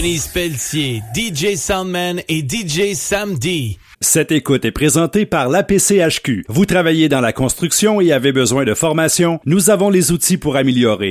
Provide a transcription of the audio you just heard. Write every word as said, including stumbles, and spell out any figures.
Denise Pelletier, D J Soundman et D J Sam D. Cette écoute est présentée par l'A P C H Q. Vous travaillez dans la construction et avez besoin de formation? Nous avons les outils pour améliorer